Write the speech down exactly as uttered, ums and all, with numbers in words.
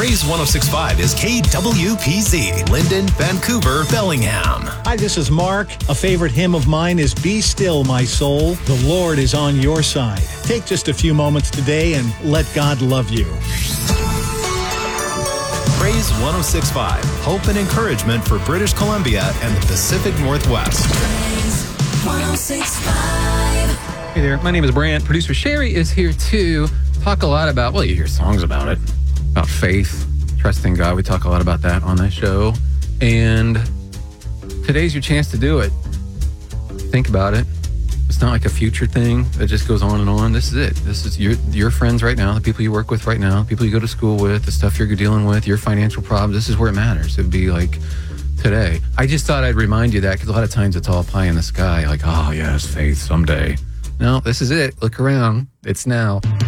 Praise one oh six point five is K W P Z, Linden, Vancouver, Bellingham. Hi, this is Mark. A favorite hymn of mine is Be Still, My Soul. The Lord is on your side. Take just a few moments today and let God love you. Praise one oh six point five, hope and encouragement for British Columbia and the Pacific Northwest. Praise one oh six point five. Hey there, my name is Brant. Producer Sherry is here to talk a lot about, well, you hear songs about it, about faith, trusting God. We talk a lot about that on this show. And today's your chance to do it. Think about it. It's not like a future thing that just goes on and on. This is it. This is your your friends right now, the people you work with right now, the people you go to school with, the stuff you're dealing with, your financial problems. This is where it matters. It would be like today. I just thought I'd remind you that because a lot of times it's all pie in the sky. Like, oh, yes, faith someday. No, this is it. Look around. It's now.